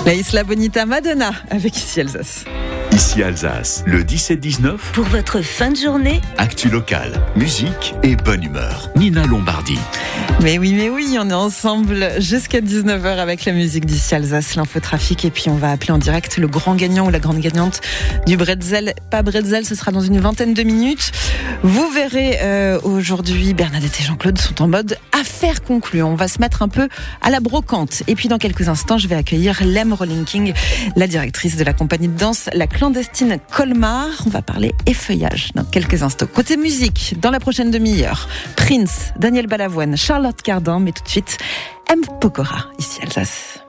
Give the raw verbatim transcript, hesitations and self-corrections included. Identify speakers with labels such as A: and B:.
A: La Isla Bonita Madonna avec Ici Alsace.
B: Ici Alsace, le dix-sept dix-neuf.
C: Pour votre fin de journée,
B: actu local, musique et bonne humeur. Nina Lombardi.
A: Mais oui, mais oui, on est ensemble jusqu'à dix-neuf heures avec la musique d'Ici Alsace, l'infotrafic. Et puis on va appeler en direct le grand gagnant ou la grande gagnante du Bretzel. Pas Bretzel, ce sera dans une vingtaine de minutes. Vous verrez euh, aujourd'hui, Bernadette et Jean-Claude sont en mode affaire conclue. On va se mettre un peu à la brocante. Et puis dans quelques instants, je vais accueillir Lem Rolling King, la directrice de la compagnie de danse La Clandestine Colmar. On va parler effeuillage dans quelques instants. Côté musique, dans la prochaine demi-heure, Prince, Daniel Balavoine, Charlotte Cardin, mais tout de suite, M. Pokora, Ici Alsace.